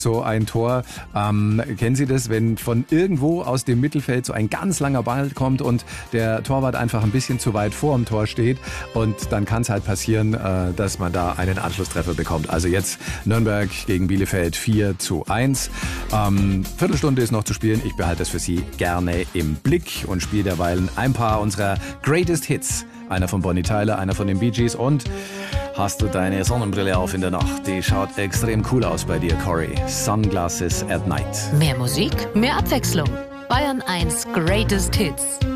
So ein Tor, kennen Sie das, wenn von irgendwo aus dem Mittelfeld so ein ganz langer Ball kommt und der Torwart einfach ein bisschen zu weit vor dem Tor steht und dann kann es halt passieren, dass man da einen Anschlusstreffer bekommt. Also jetzt Nürnberg gegen Bielefeld 4:1. Viertelstunde ist noch zu spielen. Ich behalte das für Sie gerne im Blick und spiele derweilen ein paar unserer Greatest Hits. Einer von Bonnie Tyler, einer von den Bee Gees und hast du deine Sonnenbrille auf in der Nacht? Die schaut extrem cool aus bei dir, Corey. Sunglasses at Night. Mehr Musik, mehr Abwechslung. Bayern 1 Greatest Hits.